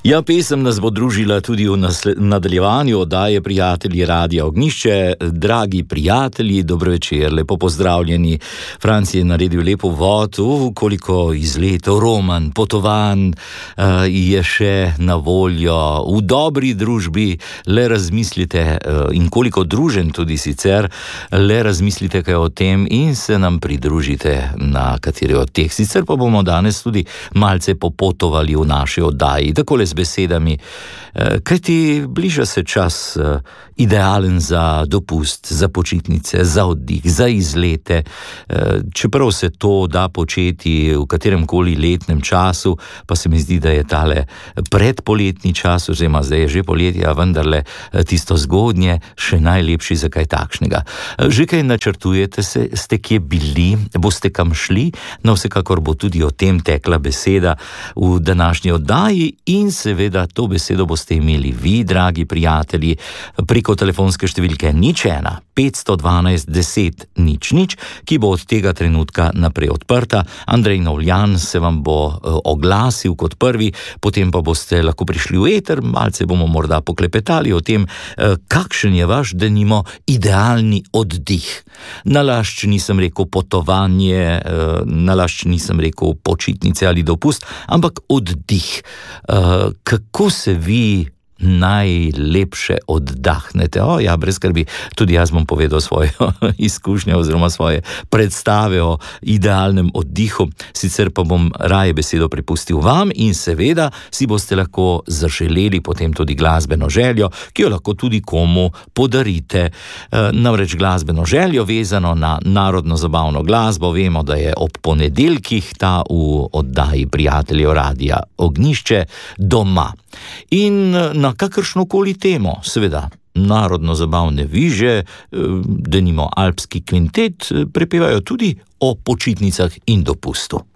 Ja, pesem nas bo družila tudi v nadaljevanju oddaje Prijatelji Radia Ognjišče. Dragi prijatelji, dobro večer, lepo pozdravljeni. Franci je naredil lepo uvod, koliko izletov, roman, potovanj je še na voljo v dobri družbi. Le razmislite, in koliko družen tudi sicer, le razmislite kaj o tem in se nam pridružite na kateri od teh. Sicer pa bomo danes tudi malce popotovali v naši oddaji, takole z besedami, kajti bliža se čas idealen za dopust, za počitnice, za oddih, za izlete. Čeprav se to da početi v kateremkoli letnem času, pa se mi zdi, da je tale predpoletni čas, oziroma zdaj je že poletje, a vendarle tisto zgodnje še najlepši za kaj takšnega. Že kaj načrtujete, ste kje bili, boste kam šli? No, vsekakor bo tudi o tem tekla beseda v današnji oddaji in seveda to besedo boste imeli vi, dragi prijatelji, preko telefonske številke 01 512 10 00, ki bo od tega trenutka naprej odprta. Andrej Novljan se vam bo oglasil kot prvi, potem pa boste lahko prišli v eter, malce bomo morda poklepetali o tem, kakšen je vaš, denimo, idealni oddih. Nalašč nisem rekel potovanje, nalašč nisem rekel počitnice ali dopust, ampak oddih. Kako se vi najlepše oddahnete? Ja, brez skrbi, tudi jaz bom povedal svojo izkušnjo oziroma svoje predstave o idealnem oddihu, sicer pa bom raje besedo prepustil vam in seveda si boste lahko zaželeli potem tudi glasbeno željo, ki jo lahko tudi komu podarite. Namreč glasbeno željo vezano na narodno zabavno glasbo, vemo, da je ob ponedeljkih ta v oddaji Prijateljev Radia Ognjišče doma. In na kakršnokoli temo, seveda, narodno-zabavne viže, denimo alpski kvintet, prepevajo tudi o počitnicah in dopustu.